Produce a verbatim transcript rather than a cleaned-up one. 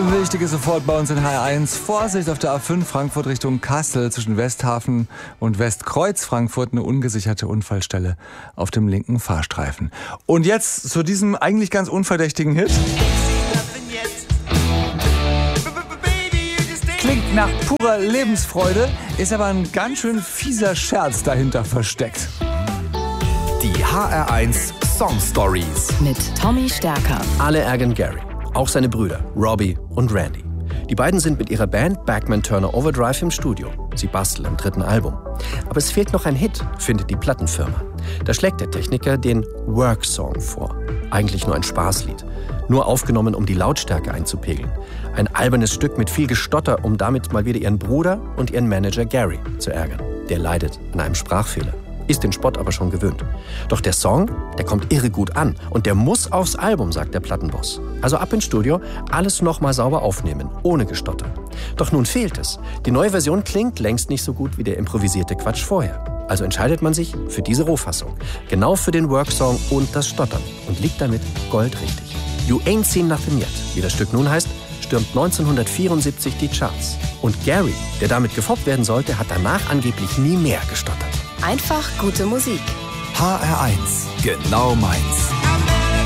Ein wichtiges sofort bei uns in H R eins. Vorsicht auf der A fünf Frankfurt Richtung Kassel zwischen Westhafen und Westkreuz Frankfurt. Eine ungesicherte Unfallstelle auf dem linken Fahrstreifen. Und jetzt zu diesem eigentlich ganz unverdächtigen Hit. Klingt nach purer Lebensfreude, ist aber ein ganz schön fieser Scherz dahinter versteckt. Die H R eins Song Stories mit Tommy Stärker. Alle ärgern Gary, auch seine Brüder Robbie und Randy. Die beiden sind mit ihrer Band Bachman Turner Overdrive im Studio. Sie basteln am dritten Album. Aber es fehlt noch ein Hit, findet die Plattenfirma. Da schlägt der Techniker den Work-Song vor. Eigentlich nur ein Spaßlied. Nur aufgenommen, um die Lautstärke einzupegeln. Ein albernes Stück mit viel Gestotter, um damit mal wieder ihren Bruder und ihren Manager Gary zu ärgern. Der leidet an einem Sprachfehler. Ist den Spott aber schon gewöhnt. Doch der Song, der kommt irre gut an. Und der muss aufs Album, sagt der Plattenboss. Also ab ins Studio, alles nochmal sauber aufnehmen, ohne Gestotter. Doch nun fehlt es. Die neue Version klingt längst nicht so gut wie der improvisierte Quatsch vorher. Also entscheidet man sich für diese Rohfassung. Genau für den Worksong und das Stottern. Und liegt damit goldrichtig. You Ain't Seen Nothing Yet, wie das Stück nun heißt, stürmt neunzehnhundertvierundsiebzig die Charts. Und Gary, der damit gefoppt werden sollte, hat danach angeblich nie mehr gestottert. Einfach gute Musik. H R eins, genau meins.